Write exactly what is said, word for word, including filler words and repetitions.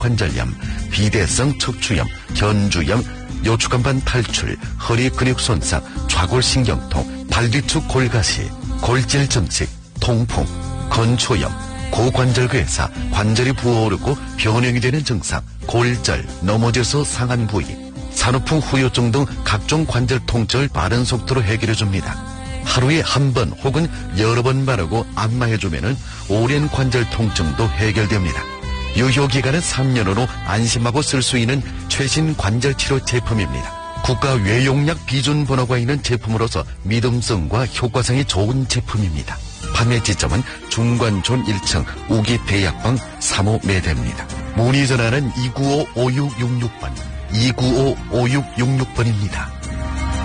관절염, 비대성 척추염, 견주염, 요추간반 탈출, 허리 근육 손상, 좌골신경통, 발뒤축 골가시, 골질 증식, 통풍, 건초염, 고관절괴사, 관절이 부어오르고 변형이 되는 증상, 골절, 넘어져서 상한 부위, 산후풍 후유증 등 각종 관절 통증을 빠른 속도로 해결해줍니다. 하루에 한 번 혹은 여러 번 바르고 안마해주면 오랜 관절 통증도 해결됩니다. 유효기간은 삼 년으로 안심하고 쓸 수 있는 최신 관절치료 제품입니다. 국가 외용약 기준 번호가 있는 제품으로서 믿음성과 효과성이 좋은 제품입니다. 판매 지점은 중관촌 일 층 우기대약방 삼 호 매대입니다. 문의 전화는 이구오 오육육육 번, 이구오 오육육육 번입니다.